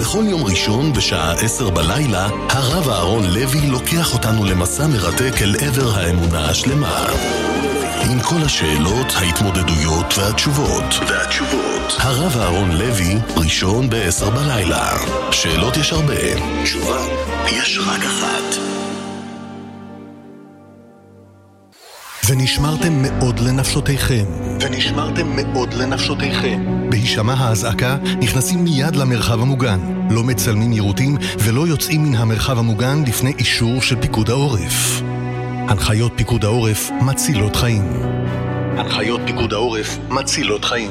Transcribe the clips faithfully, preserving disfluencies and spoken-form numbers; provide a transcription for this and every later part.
בכל יום ראשון בשעה עשר בלילה, הרב אהרון לוי לוקח אותנו למסע מרתק אל עבר האמונה השלמה. עם כל השאלות, ההתמודדויות והתשובות. והתשובות. הרב אהרון לוי, ראשון בעשר בלילה. שאלות יש הרבה, תשובה יש רק אחת. ונשמרתם מאוד לנפשותיכם. ונשמרתם מאוד לנפשותיכם. בהישמע האזעקה נכנסים מיד למרחב המוגן. לא מצלמים יירוטים ולא יוצאים מן המרחב המוגן לפני אישור של פיקוד העורף. הנחיות פיקוד העורף מצילות חיים. הנחיות פיקוד העורף מצילות חיים.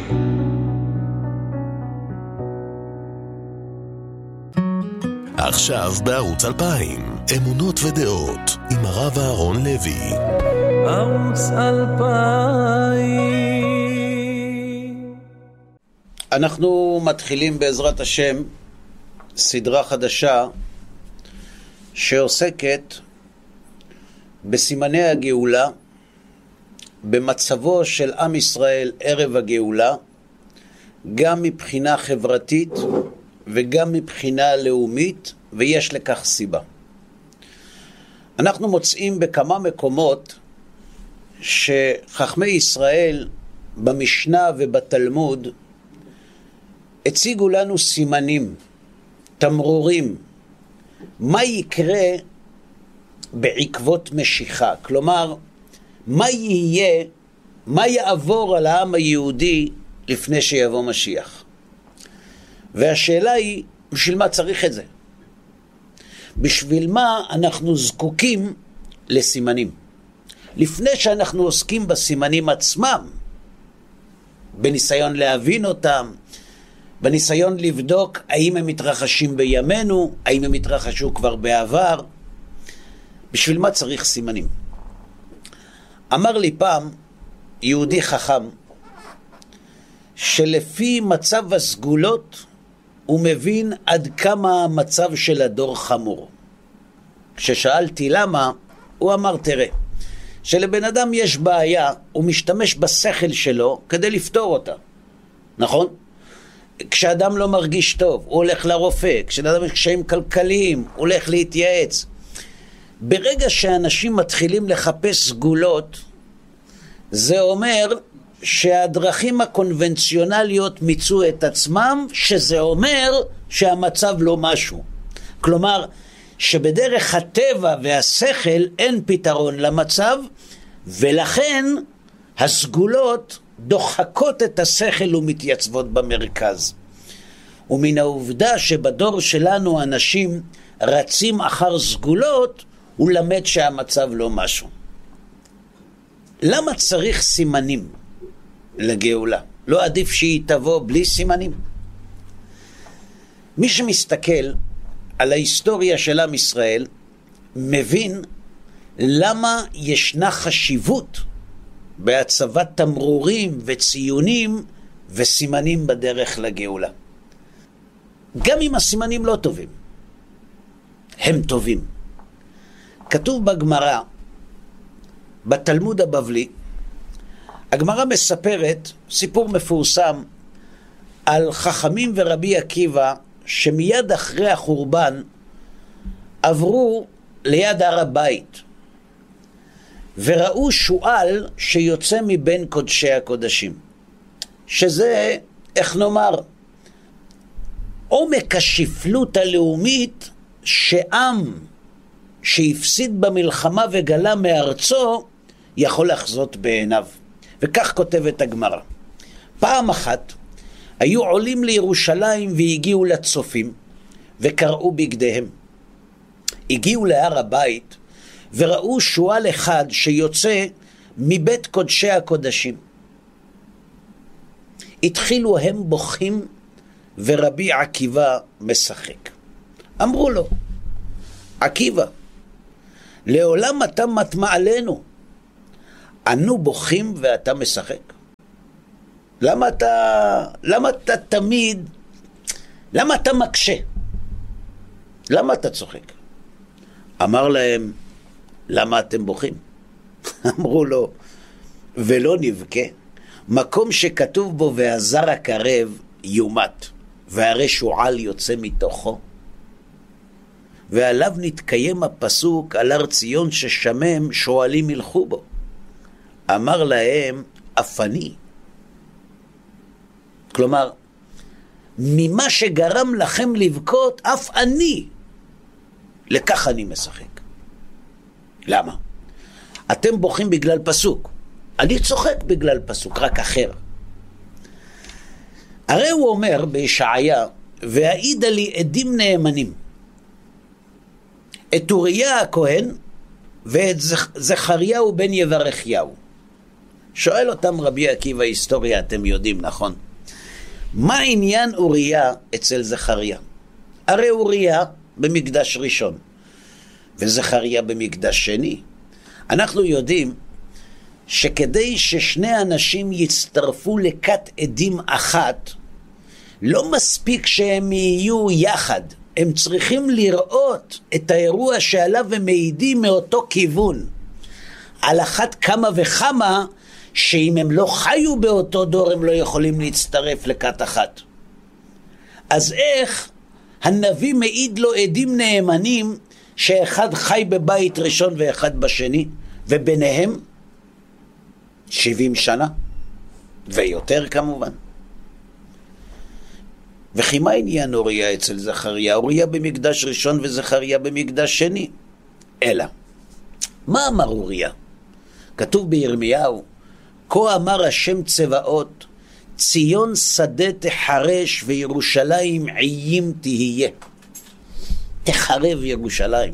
עכשיו בערוץ אלפיים, אמונות ודעות, עם הרב אהרון לוי. ערוץ אלפיים. אנחנו מתחילים בעזרת השם סדרה חדשה שעוסקת בסימני הגאולה, במצבו של עם ישראל ערב הגאולה, גם מבחינה חברתית וגם מבחינה לאומית, ויש לכך סיבה. אנחנו מוצאים בכמה מקומות שחכמי ישראל במשנה ובתלמוד הציגו לנו סימנים, תמרורים, מה יקרה בעקבות משיחה. כלומר, מה יהיה, מה יעבור על העם היהודי לפני שיבוא משיח. והשאלה היא, בשביל מה צריך את זה? בשביל מה אנחנו זקוקים לסימנים? לפני שאנחנו עוסקים בסימנים עצמם, בניסיון להבין אותם, בניסיון לבדוק האם הם מתרחשים בימינו, האם הם התרחשו כבר בעבר, בשביל מה צריך סימנים? אמר לי פעם יהודי חכם, שלפי מצב הסגולות הוא מבין עד כמה המצב של הדור חמור. כששאלתי למה, הוא אמר, תראה, שלבן אדם יש בעיה, הוא משתמש בשכל שלו כדי לפתור אותה. נכון? כשאדם לא מרגיש טוב, הוא הולך לרופא. כשאדם יש קשיים כלכליים, הוא הולך להתייעץ. ברגע שאנשים מתחילים לחפש סגולות, זה אומר שהדרכים הקונבנציונליות מיצו את עצמם, שזה אומר שהמצב לא משהו. כלומר, שבדרך הטבע והשכל אין פתרון למצב, ולכן הסגולות דוחקות את השכל ומתייצבות במרכז. ומן העובדה שבדור שלנו אנשים רצים אחר סגולות, הוא למד שהמצב לא משהו. למה צריך סימנים לגאולה? לא עדיף שהיא תבוא בלי סימנים? מי שמסתכל על ההיסטוריה של עם ישראל, מבין למה ישנה חשיבות בהצבת תמרורים וציונים וסימנים בדרך לגאולה. גם אם הסימנים לא טובים, הם טובים. כתוב בגמרא, בתלמוד הבבלי, הגמרא מספרת סיפור מפורסם על חכמים ורבי עקיבא, שמיד אחרי החורבן עברו ליד הר הבית וראו שועל שיוצא מבין קודשי הקודשים, שזה, איך נאמר, עומק השפלות הלאומית שעם שהפסיד במלחמה וגלה מארצו יכול לחזות בעיניו. וכך כותבת הגמרא, פעם אחת היו עולים לירושלים והגיעו לצופים וקראו בגדיהם. הגיעו להר הבית וראו שועל אחד שיוצא מבית קודשי הקודשים. התחילו הם בוכים ורבי עקיבא משחק. אמרו לו, עקיבא, לעולם אתה מתמעלנו, אנו בוכים ואתה משחק? למה אתה, למה אתה תמיד, למה אתה מקשה? למה אתה צוחק? אמר להם, למה אתם בוכים? אמרו לו, ולא נבכה, מקום שכתוב בו והזר הקרב יומת. והרי שועל יוצא מתוכו. ועליו נתקיים הפסוק על הר ציון ששמם שועלים ילכו בו. אמר להם אף אני. כלומר, ממה שגרם לכם לבכות אף אני, לכך אני משחק. למה? אתם בוכים בגלל פסוק, אני צוחק בגלל פסוק, רק אחר. הרי הוא אומר בישעיה, והעידה לי עדים נאמנים, את אוריה הכהן ואת זכריהו בן יברכיהו. שואל אותם רבי עקיבא, היסטוריה אתם יודעים, נכון? מה עניין אוריה אצל זכריה? הרי אוריה במקדש ראשון וזכריה במקדש שני. אנחנו יודעים שכדי ששני אנשים יצטרפו לכת עדים אחת, לא מספיק שהם יהיו יחד, הם צריכים לראות את האירוע שעליו הם מעידים מאותו כיוון. על אחת כמה וכמה שאם הם לא חיו באותו דור הם לא יכולים להצטרף לכת אחת. אז איך הנביא מעיד לו עדים נאמנים שאחד חי בבית ראשון ואחד בשני, וביניהם שבעים שנה ויותר כמובן? וכי מה עניין אוריה אצל זכריה? אוריה במקדש ראשון וזכריה במקדש שני. אלא מה אמר אוריה? כתוב בירמיהו, כה אמר השם צבאות, ציון שדה תחרש וירושלים עיים תהיה. תחרב ירושלים.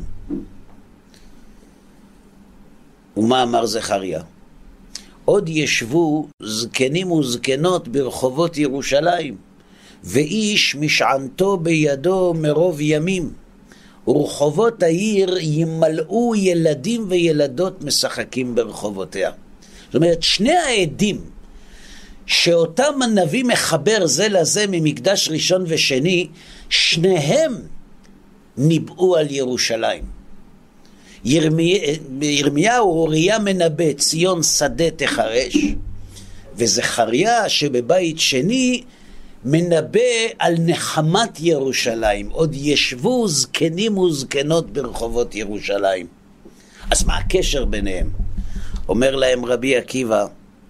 ומה אמר זכריה? עוד ישבו זקנים וזקנות ברחובות ירושלים, ואיש משענתו בידו מרוב ימים, ורחובות העיר ימלאו ילדים וילדות משחקים ברחובותיה. זאת אומרת, שני העדים שאותם הנביא מחבר זה לזה ממקדש ראשון ושני, שניהם ניבאו על ירושלים. ירמי... ירמיהו אוריה מנבא ציון שדה תחרש, וזכריה שבבית שני מנבא על נחמת ירושלים, עוד ישבו זקנים וזקנות ברחובות ירושלים. אז מה הקשר ביניהם? אומר להם רבי עקיבא,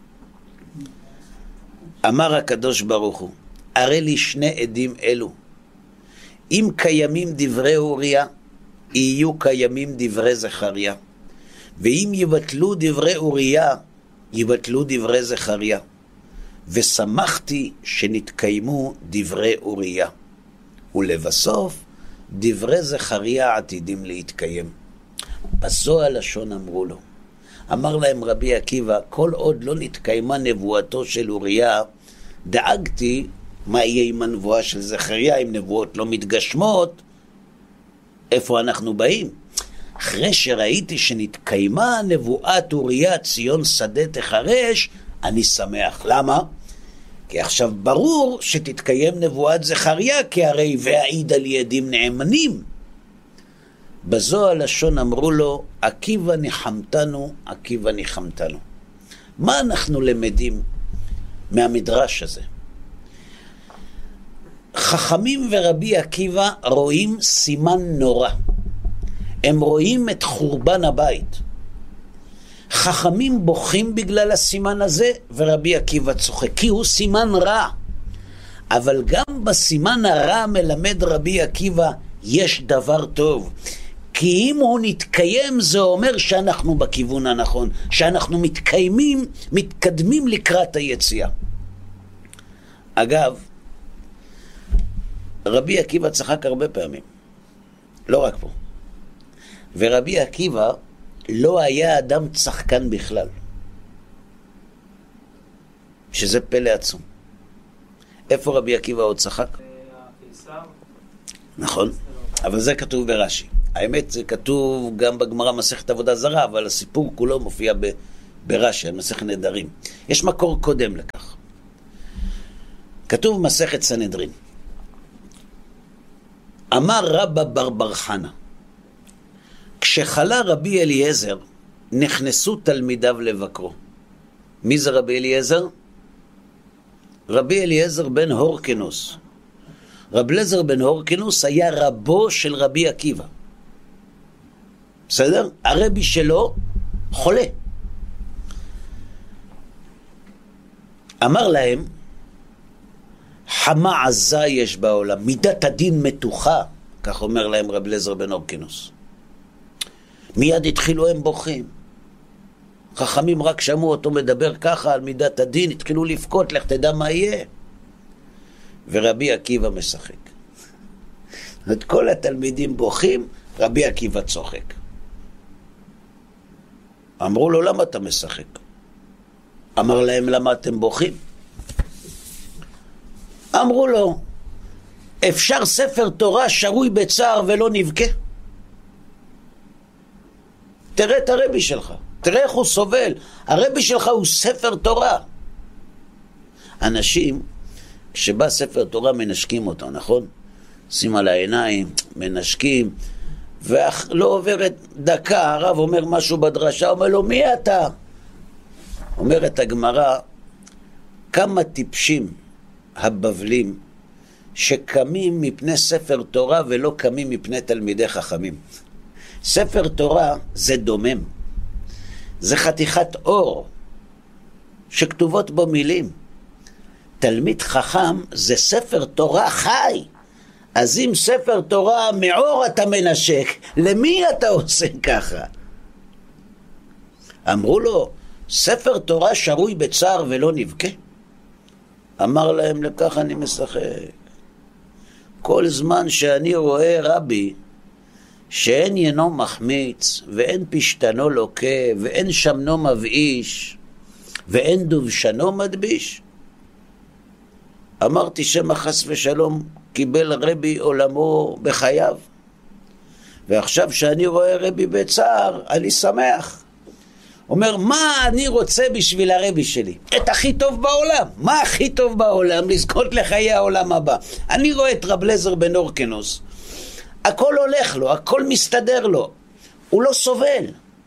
אמר הקדוש ברוך הוא, הרי לי שני עדים אלו, אם קיימים דברי אוריה, יהיו קיימים דברי זכריה, ואם יבטלו דברי אוריה, יבטלו דברי זכריה. ושמחתי שנתקיימו דברי אוריה, ולבסוף דברי זכריה עתידים להתקיים. בזו הלשון אמרו לו. אמר להם רבי עקיבא, כל עוד לא נתקיימה נבואתו של אוריה, דאגתי מה יהיה עם הנבואה של זכריה, אם נבואות לא מתגשמות, איפה אנחנו באים? אחרי שראיתי שנתקיימה נבואת אוריה, ציון שדה תחרש, אני שמח. למה? כי עכשיו ברור שתתקיים נבואת זכריה, כי הרי והעיד על ידים נאמנים. בזו הלשון אמרו לו, עקיבא ניחמתנו, עקיבא ניחמתנו. מה אנחנו למדים מהמדרש הזה? חכמים ורבי עקיבא רואים סימן נורא. הם רואים את חורבן הבית. חכמים בוכים בגלל הסימן הזה, ורבי עקיבא צוחק, כי הוא סימן רע. אבל גם בסימן הרע מלמד רבי עקיבא, יש דבר טוב. כי אם הוא נתקיים, זה אומר שאנחנו בכיוון הנכון, שאנחנו מתקיימים, מתקדמים לקראת היציאה. אגב, רבי עקיבא צחק הרבה פעמים, לא רק פה. ורבי עקיבא לא היה אדם צחקן בכלל, שזה פלא עצום. איפה רבי עקיבא עוד צחק? נכון, אבל זה כתוב ברש"י. האמת זה כתוב גם בגמרא מסכת עבודה זרה, אבל הסיפור כולו מופיע ברש"י, מסכת נדרים. יש מקור קודם לכך. כתוב מסכת סנהדרין. אמר רבא בר בר חנה, כשחלה רבי אליעזר, נכנסו תלמידיו לבקרו. מי זה רבי אליעזר? רבי אליעזר בן הורקנוס. רב אליעזר בן הורקנוס היה רבו של רבי עקיבא. בסדר? הרבי שלו חולה. אמר להם, חמה עזה יש בעולם, מידת הדין מתוחה, כך אומר להם רב אליעזר בן הורקנוס. מיד התחילו הם בוכים. חכמים רק שמעו אותו מדבר ככה על מידת הדין, התחילו לבכות, לך תדע מה יהיה. ורבי עקיבא משחק. את כל התלמידים בוכים, רבי עקיבא צוחק. אמרו לו, למה אתה משחק? אמר להם, למה אתם בוכים? אמרו לו, אפשר ספר תורה שרוי בצער ולא נבכה? תראה את הרבי שלך, תראה איך הוא סובל. הרבי שלך הוא ספר תורה. אנשים, כשבא ספר תורה מנשקים אותו, נכון? שים על העיניים, מנשקים, ולא עוברת דקה, הרב אומר משהו בדרשה, אומר לו, מי אתה? אומרת הגמרא, כמה טיפשים הבבלים שקמים מפני ספר תורה ולא קמים מפני תלמידי חכמים. ספר תורה זה דומם, זה חתיכת אור שכתובות בו מילים. תלמיד חכם זה ספר תורה חי. אז אם ספר תורה מאור אתה מנשק, למי אתה עושה ככה? אמרו לו, ספר תורה שרוי בצער ולא נבכה? אמר להם, לכך אני משחק. כל זמן שאני רואה רבי שאין ינו מחמיץ ואין פשטנו לוקה ואין שמנו מבאיש ואין דובשנו מדביש, אמרתי שמה חס ושלום קיבל רבי עולמו בחייו, ועכשיו שאני רואה רבי בצער אני שמח. אומר, מה אני רוצה בשביל הרבי שלי? את הכי טוב בעולם. מה הכי טוב בעולם? לזכות לחיי העולם הבא. אני רואה את רב אליעזר בן הורקנוס, הכל הולך לו, הכל מסתדר לו, הוא לא סובל.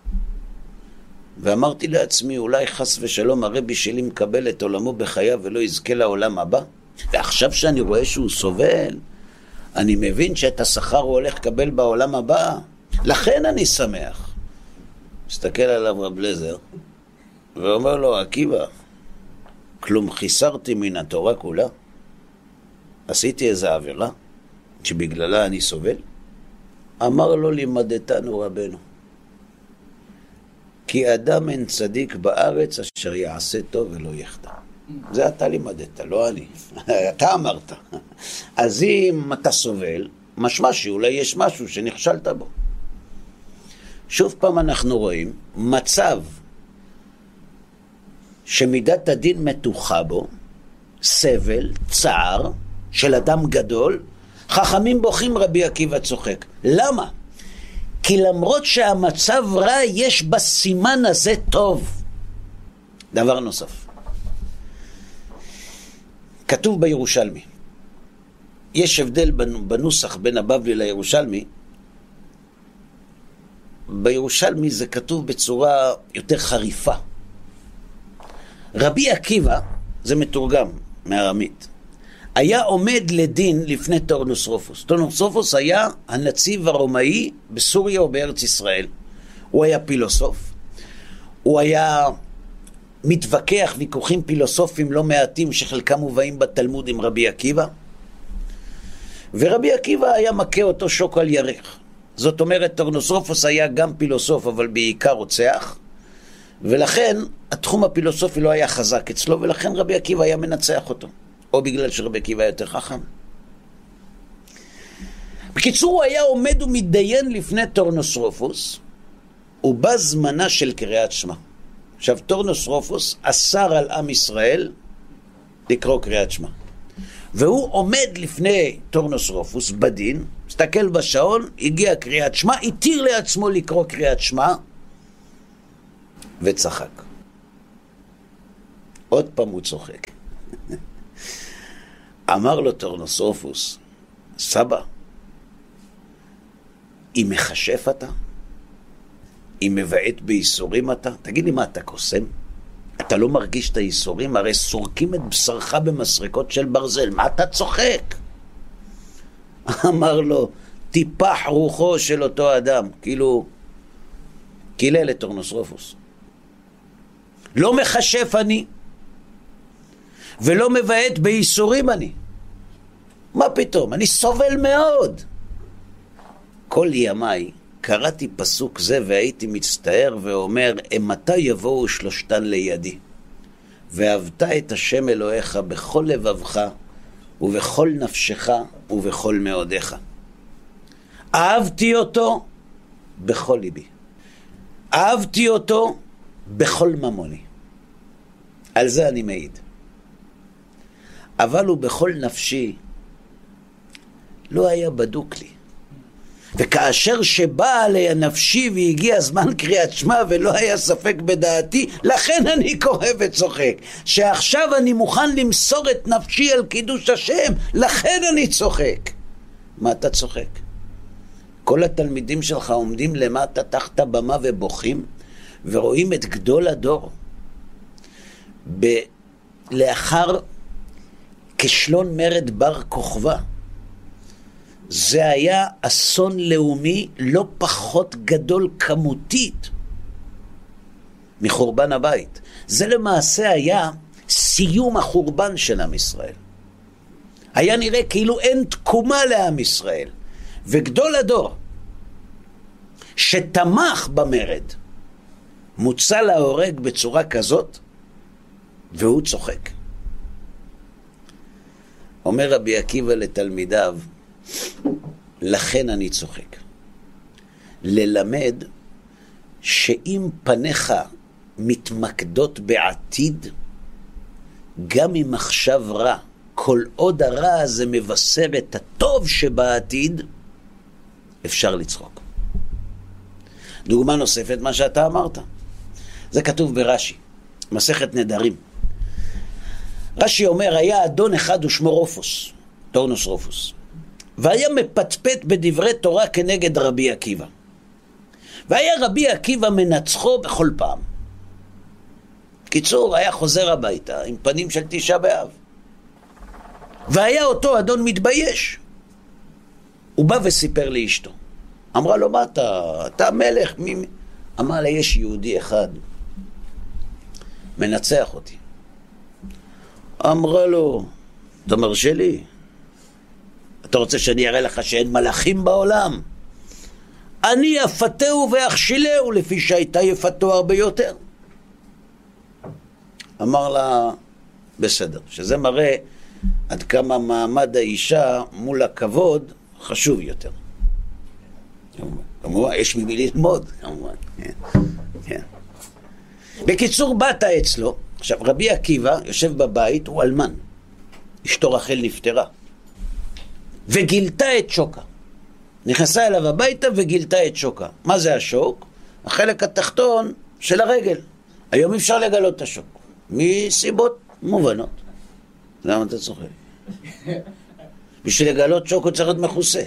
ואמרתי לעצמי, אולי חס ושלום הרבי שלי מקבל את עולמו בחייו ולא יזכה לעולם הבא. ועכשיו שאני רואה שהוא סובל, אני מבין שאת השכר הוא הולך לקבל בעולם הבא, לכן אני שמח. מסתכל עליו רב אליעזר ואומר לו, עקיבא, כלום חיסרתי מן התורה כולה? עשיתי איזה עבירה שבגללה אני סובל? אמר לו, לימדתנו רבנו, כי אדם אין צדיק בארץ אשר יעשה טוב ולא יחטא. זה אתה לימדת, לא אני. אתה אמרת. אז אם אתה סובל, משמע שאולי יש משהו שנכשלת בו. שוב פעם אנחנו רואים מצב שמידת הדין מתוחה בו, סבל, צער של אדם גדול, חכמים בוכים, רבי עקיבא צוחק. למה? כי למרות שהמצב רע, יש בסימן הזה טוב. דבר נוסף, כתוב בירושלמי, יש הבדל בנוסח בין הבבלי לירושלמי. בירושלמי זה כתוב בצורה יותר חריפה. רבי עקיבא, זה מתורגם מארמית, היה עומד לדין לפני טורנוסרופוס. טורנוסרופוס היה הנציב הרומאי בסוריה או בארץ ישראל. הוא היה פילוסוף, הוא היה מתווכח ויכוחים פילוסופיים לא מעטים שחלקם מובאים בתלמוד עם רבי עקיבא, ורבי עקיבא היה מכה אותו שוק על ירך. זאת אומרת, טורנוסרופוס היה גם פילוסוף אבל בעיקר רוצח, ולכן התחום הפילוסופי לא היה חזק אצלו, ולכן רבי עקיבא היה מנצח אותו, או בגלל שרבי עקיבא היה יותר חכם. בקיצור, הוא היה עומד ומתדיין לפני טורנוסרופוס, ובא זמנה של קריאת שמע. עכשיו, טורנוסרופוס אסר על עם ישראל לקרוא קריאת שמע, והוא עומד לפני טורנוסרופוס בדין, מסתכל בשעון, הגיע קריאת שמע, התיר לעצמו לקרוא קריאת שמע וצחק. עוד פעם הוא צוחק. אמר לו טורנוסרופוס, סבא, אם מחשף אתה? אם מבעט בייסורים אתה? תגיד לי, מה אתה קוסם? אתה לא מרגיש את הייסורים? הרי סורקים את בשרך במסרקות של ברזל. מה אתה צוחק? אמר לו, טיפח רוחו של אותו אדם, כאילו קילל את אורנוסרופוס. לא מחשף אני, ולא מבעט בייסורים אני. מה פתאום? אני סובל מאוד. כל ימיי קראתי פסוק זה והייתי מצטער ואומר, מתי יבואו שלושתן לידי? ואהבת את השם אלוהיך בכל לבבך ובכל נפשך ובכל מאודיך. אהבתי אותו בכל ליבי. אהבתי אותו בכל ממוני. על זה אני מעיד. אבל הוא בכל נפשי לא היה בדוק לי. וכאשר שבא עלי הנפשי והגיע זמן קריאת שמע ולא היה ספק בדעתי, לכן אני כואב וצוחק. שעכשיו אני מוכן למסור את נפשי על קידוש השם, לכן אני צוחק. מה אתה צוחק? כל התלמידים שלך עומדים למטה תחת הבמה ובוכים, ורואים את גדול הדור. ב- לאחר כישלון מרד בר כוכבא, זה היה אסון לאומי לא פחות גדול כמותית מחורבן הבית. זה למעשה היה סיום החורבן של עם ישראל. היה נראה כאילו אין תקומה לעם ישראל. וגדול הדור שתמך במרד מוצא להורג בצורה כזאת, והוא צוחק. אומר רבי עקיבא לתלמידיו, לכן אני צוחק. ללמד שאם פניך מתמקדות בעתיד, גם אם עכשיו רע, כל עוד הרע הזה מבשר את הטוב שבעתיד, אפשר לצחוק. דוגמה נוספת, מה שאתה אמרת. זה כתוב ברש"י, מסכת נדרים. רש"י אומר, היה אדון אחד ושמו רופוס, טורנוס רופוס. והיה מפטפט בדברי תורה כנגד רבי עקיבא. והיה רבי עקיבא מנצחו בכל פעם. קיצור, היה חוזר הביתה עם פנים של תשעה באב. והיה אותו אדון מתבייש. הוא בא וסיפר לאשתו. אמרה לו, מה אתה? אתה מלך. מי... אמר לה, יש יהודי אחד מנצח אותי. אמרה לו, אתה מרשה לי? אתה רוצה שאני אראה לך שאין מלאכים בעולם? אני אפתהו ואכשילהו לפי שהייתה יפתו הרבה יותר. אמר לה, בסדר, שזה מראה עד כמה מעמד האישה מול הכבוד חשוב יותר. כמובן, יש ממי ללמוד, כמובן. כן, כן. בקיצור, באת אצלו. עכשיו, רבי עקיבא יושב בבית, הוא אלמן. אשתו רחל נפטרה. וגילתה את שוקה. נכנסה אליו הביתה וגילתה את שוקה. מה זה השוק? החלק התחתון של הרגל. היום אפשר לגלות את השוק. מסיבות מובנות. למה אתה צוחק? בשביל לגלות שוק הוא צריך להיות מכוסה.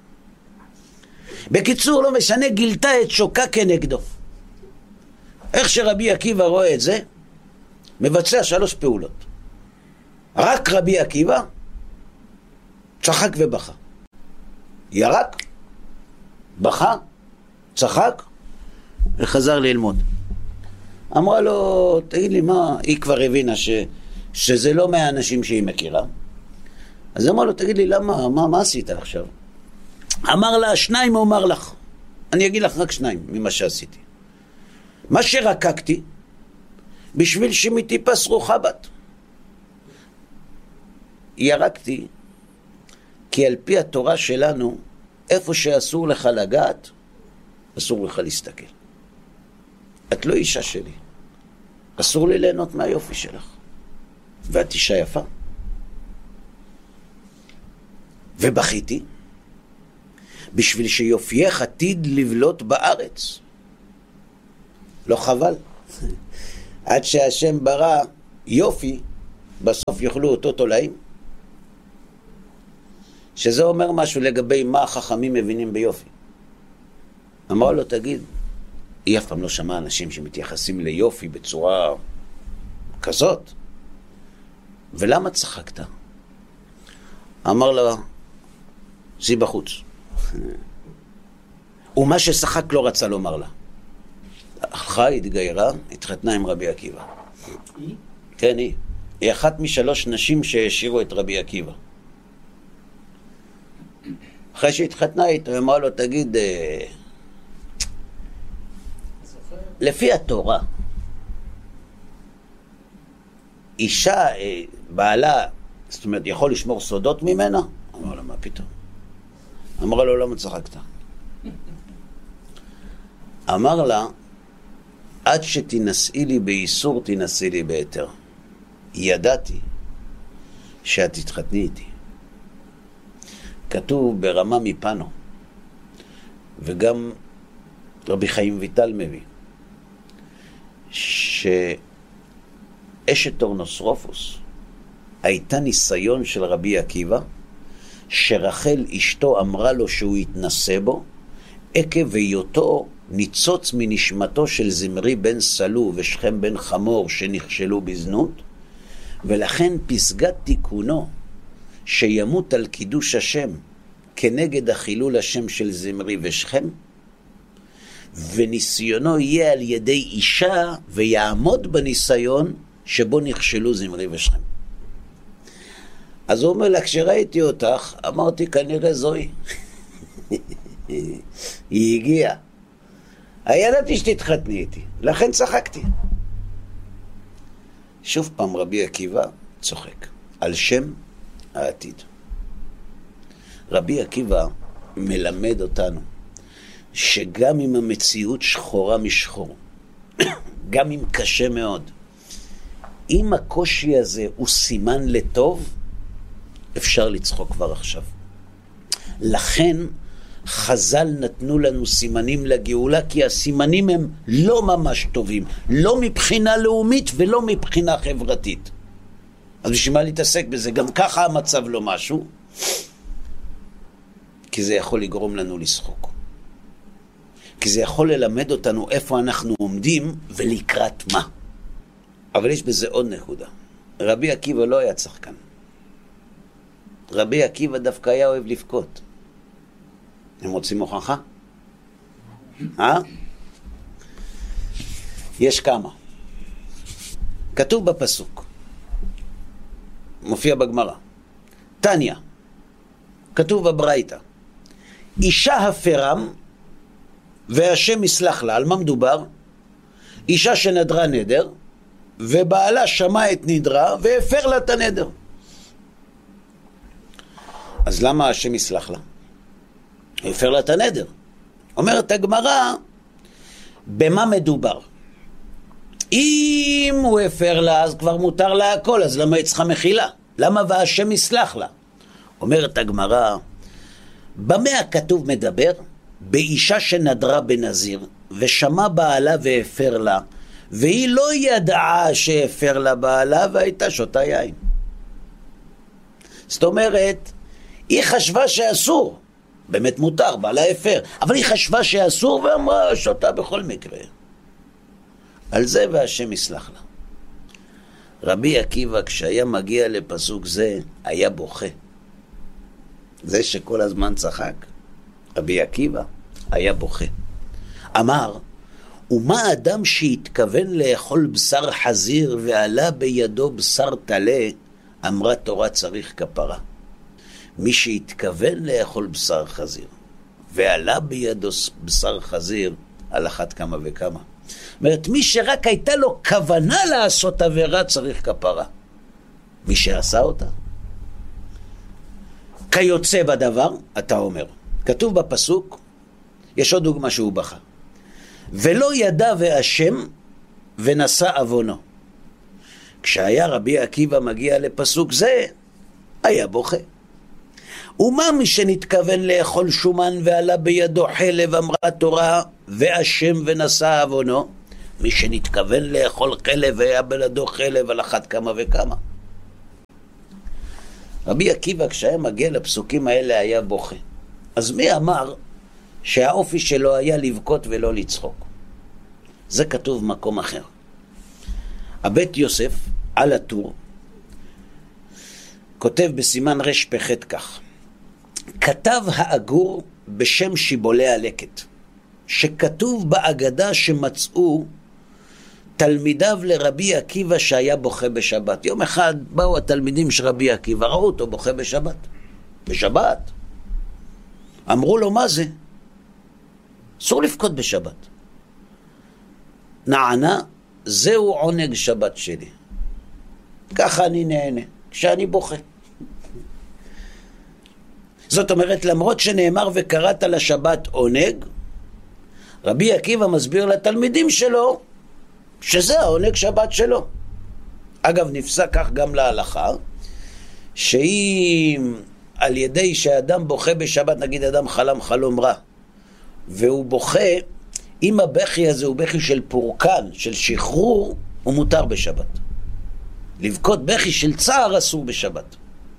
בקיצור, לא משנה, גילתה את שוקה כנגדו. איך שרבי עקיבא רואה את זה, מבצע שלוש פעולות. רק רבי עקיבא צחק ובכה. ירק, בכה, צחק, וחזר ללמוד. אמרה לו, תגיד לי מה, היא כבר הבינה ש, שזה לא מהאנשים שהיא מכירה. אז אמרה לו, תגיד לי למה, מה, מה עשית עכשיו? אמר לה, שניים אומר לך. אני אגיד לך רק שניים ממה שעשיתי. מה שרקקתי, בשביל שמטיפס רוחה בת. ירקתי, כי על פי התורה שלנו, איפה שאסור לך לגעת, אסור לך להסתכל. את לא אישה שלי. אסור לי ליהנות מהיופי שלך. ואת אישה יפה. ובכיתי, בשביל שיופייך עתיד לבלוט בארץ. לא חבל. עד שהשם ברא יופי, בסוף יאכלו אותו תולעים. שזה אומר משהו לגבי מה החכמים מבינים ביופי. אמר לו, תגיד, היא אף פעם לא שמע אנשים שמתייחסים ליופי בצורה כזאת. ולמה צחקת? אמר לה, זה בחוץ. ומה ששחק לא רצה לומר לה. הלכה, התגיירה, התחתנה עם רבי עקיבא. היא? כן, היא. היא אחת משלוש נשים שהשאירו את רבי עקיבא. אחרי שהתחתנה איתו, אמרה לו, תגיד, לפי התורה, אישה, בעלה, זאת אומרת, יכול לשמור סודות ממנה? אמרה לה, מה פתאום? אמרה לו, למה צחקת? אמר לה, עד שתנסי לי באיסור, תנסי לי ביתר. ידעתי שאת תתחתני איתי. כתוב ברמה מפנו, וגם רבי חיים ויטל מביא, שאשת אורנוסרופוס הייתה ניסיון של רבי עקיבא, שרחל אשתו אמרה לו שהוא יתנסה בו, עקב היותו ניצוץ מנשמתו של זמרי בן סלו ושכם בן חמור שנכשלו בזנות, ולכן פסגת תיקונו שימות על קידוש השם כנגד החילול השם של זמרי ושכם, וניסיונו יהיה על ידי אישה ויעמוד בניסיון שבו נכשלו זמרי ושכם. אז הוא אומר לה, כשראיתי אותך, אמרתי, כנראה זוהי. היא הגיעה. ידעתי שתתחתני איתי, לכן צחקתי. שוב פעם רבי עקיבא צוחק, על שם העתיד. רבי עקיבא מלמד אותנו, שגם אם המציאות שחורה משחור, גם אם קשה מאוד, אם הקושי הזה הוא סימן לטוב, אפשר לצחוק כבר עכשיו. לכן חז"ל נתנו לנו סימנים לגאולה, כי הסימנים הם לא ממש טובים, לא מבחינה לאומית ולא מבחינה חברתית. אז בשביל מה להתעסק בזה? גם ככה המצב לא משהו, כי זה יכול לגרום לנו לשחוק. כי זה יכול ללמד אותנו איפה אנחנו עומדים ולקראת מה. אבל יש בזה עוד נקודה. רבי עקיבא לא היה צחקן. רבי עקיבא דווקא היה אוהב לבכות. הם רוצים הוכחה? אה? יש כמה. כתוב בפסוק, מופיע בגמרא, תניא, כתוב בברייתא, אישה הפרם והשם יסלח לה. על מה מדובר? אישה שנדרה נדר ובעלה שמע את נדרה והפר לה את הנדר. אז למה השם יסלח לה? הוא הפר לה את הנדר. אומרת הגמרא, במה מדובר? אם הוא הפר לה, אז כבר מותר לה הכל, אז למה היא צריכה מחילה? למה והשם יסלח לה? אומרת הגמרא, במה הכתוב מדבר? באישה שנדרה בנזיר, ושמע בעלה והפר לה, והיא לא ידעה שהפר לה בעלה, והייתה שותה יין. זאת אומרת, היא חשבה שאסור, באמת מותר, בעלה הפר, אבל היא חשבה שאסור ואמרה שותה בכל מקרה. על זה והשם יסלח לה. רבי עקיבא כשהיה מגיע לפסוק זה היה בוכה. זה שכל הזמן צחק, רבי עקיבא היה בוכה. אמר, ומה אדם שהתכוון לאכול בשר חזיר ועלה בידו בשר תלה, אמרה תורה צריך כפרה. מי שהתכוון לאכול בשר חזיר ועלה בידו בשר חזיר, על אחת כמה וכמה. אומרת, מי שרק הייתה לו כוונה לעשות עבירה צריך כפרה. מי שעשה אותה כיוצא בדבר, אתה אומר. כתוב בפסוק, יש עוד דוגמה שהוא בכה, ולא ידע והשם ונשא אבונו. כשהיה רבי עקיבא מגיע לפסוק זה, היה בוכה. ומה מי שנתכוון לאכול שומן ועלה בידו חלב, אמרה תורה והשם ונשא אבונו? מי שנתכוון לאכול חלב והיה בידו חלב, על אחת כמה וכמה. רבי עקיבא כשהיה מגיע לפסוקים האלה היה בוכה. אז מי אמר שהאופי שלו היה לבכות ולא לצחוק? זה כתוב במקום אחר. הבית יוסף על הטור כותב בסימן רש פחת כך, כתב האגור בשם שיבולי הלקט, שכתוב באגדה שמצאו תלמידיו לרבי עקיבא שהיה בוכה בשבת. יום אחד באו התלמידים של רבי עקיבא, ראו אותו בוכה בשבת. בשבת. אמרו לו, מה זה? אסור לבכות בשבת. נענה, זהו עונג שבת שלי. ככה אני נהנה, כשאני בוכה. זאת אומרת, למרות שנאמר וקראת לשבת עונג, רבי עקיבא מסביר לתלמידים שלו שזה העונג שבת שלו. אגב, נפסק כך גם להלכה, שהיא על ידי שאדם בוכה בשבת, נגיד אדם חלם חלום רע, והוא בוכה, אם הבכי הזה הוא בכי של פורקן, של שחרור, הוא מותר בשבת. לבכות בכי של צער אסור בשבת.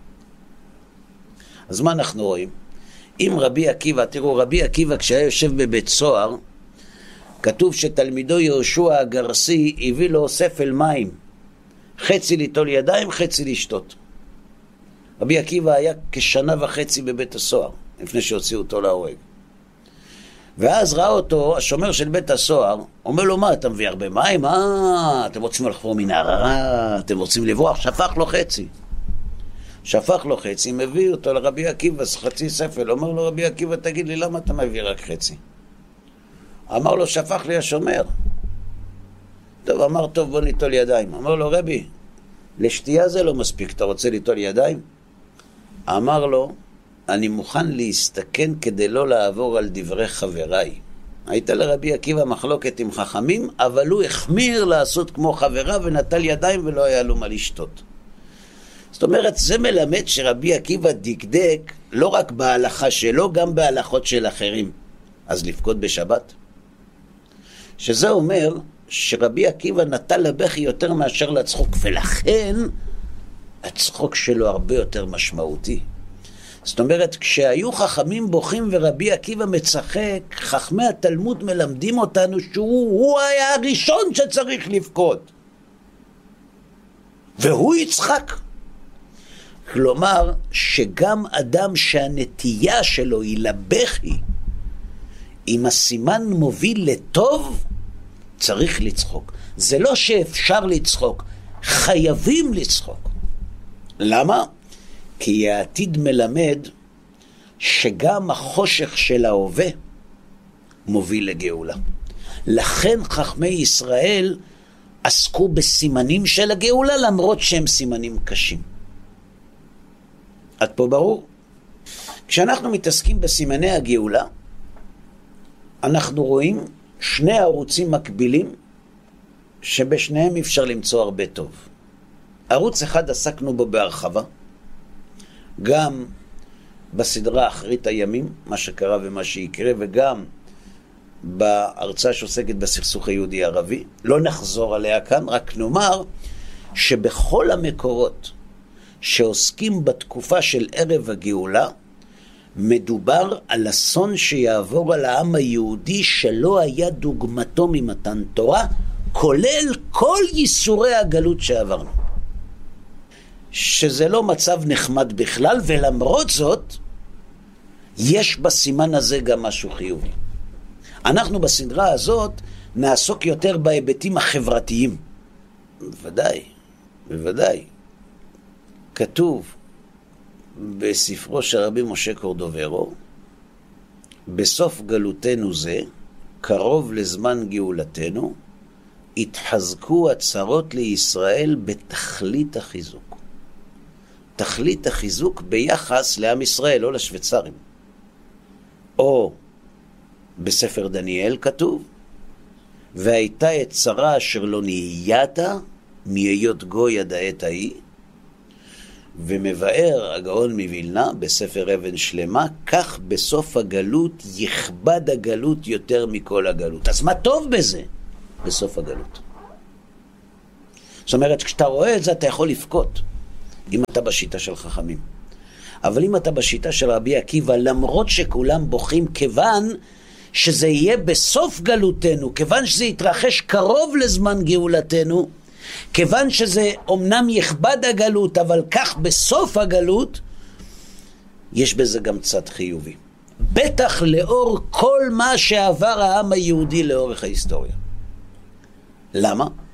אז מה אנחנו רואים? אם רבי עקיבא, תראו, רבי עקיבא כשהיה יושב בבית סוהר, כתוב שתלמידו יהושע הגרסי הביא לו ספל מים, חצי ליטול ידיים, חצי לשתות. רבי עקיבא היה כשנה וחצי בבית הסוהר, לפני שהוציאו אותו להורג. ואז ראה אותו, השומר של בית הסוהר, אומר לו, מה, אתה מביא הרבה מים? אה, אתם רוצים לחפור מנהרה, אתם רוצים לברוח? שפך לו חצי. שפך לו חצי, מביא אותו לרבי עקיבא, חצי ספל. אומר לו, רבי עקיבא, תגיד לי, למה אתה מביא רק חצי? אמר לו, שפך לי השומר. טוב, אמר, טוב, בוא ניטול ידיים. אמר לו, רבי, לשתייה זה לא מספיק, אתה רוצה ליטול ידיים? אמר לו, אני מוכן להסתכן כדי לא לעבור על דברי חבריי. הייתה לרבי עקיבא מחלוקת עם חכמים, אבל הוא החמיר לעשות כמו חברה ונטל ידיים ולא היה לו מה לשתות. זאת אומרת, זה מלמד שרבי עקיבא דקדק לא רק בהלכה שלו, גם בהלכות של אחרים. אז לבכות בשבת? שזה אומר שרבי עקיבא נטל לבכי יותר מאשר לצחוק, ולכן הצחוק שלו הרבה יותר משמעותי. זאת אומרת, כשהיו חכמים בוכים ורבי עקיבא מצחק, חכמי התלמוד מלמדים אותנו שהוא היה הראשון שצריך לבכות. והוא יצחק. כלומר, שגם אדם שהנטייה שלו היא לבכי, אם הסימן מוביל לטוב, צריך לצחוק. זה לא שאפשר לצחוק, חייבים לצחוק. למה? כי העתיד מלמד שגם החושך של ההווה מוביל לגאולה. לכן חכמי ישראל עסקו בסימנים של הגאולה, למרות שהם סימנים קשים. עד פה ברור? כשאנחנו מתעסקים בסימני הגאולה, אנחנו רואים שני ערוצים מקבילים, שבשניהם אפשר למצוא הרבה טוב. ערוץ אחד עסקנו בו בהרחבה, גם בסדרה אחרית הימים, מה שקרה ומה שיקרה, וגם בהרצאה שעוסקת בסכסוך היהודי-ערבי. לא נחזור עליה כאן, רק נאמר שבכל המקורות שעוסקים בתקופה של ערב הגאולה, מדובר על אסון שיעבור על העם היהודי שלא היה דוגמתו ממתן תורה, כולל כל ייסורי הגלות שעברנו. שזה לא מצב נחמד בכלל, ולמרות זאת, יש בסימן הזה גם משהו חיובי. אנחנו בסדרה הזאת נעסוק יותר בהיבטים החברתיים. בוודאי, בוודאי. כתוב בספרו של רבי משה קורדוברו, בסוף גלותנו זה, קרוב לזמן גאולתנו, התחזקו הצרות לישראל בתכלית החיזוק. תכלית החיזוק ביחס לעם ישראל, לא לשוויצרים. או בספר דניאל כתוב, והייתה יצרה אשר לא נהייתה מהיות גוי עד העת ההיא, ומבאר הגאון מווילנה בספר אבן שלמה, כך בסוף הגלות יכבד הגלות יותר מכל הגלות. אז מה טוב בזה? בסוף הגלות. זאת אומרת, כשאתה רואה את זה אתה יכול לבכות, אם אתה בשיטה של חכמים. אבל אם אתה בשיטה של רבי עקיבא, למרות שכולם בוכים, כיוון שזה יהיה בסוף גלותנו, כיוון שזה יתרחש קרוב לזמן גאולתנו, כיוון שזה אומנם יכבד הגלות, אבל כך בסוף הגלות, יש בזה גם צד חיובי. בטח לאור כל מה שעבר העם היהודי לאורך ההיסטוריה. למה?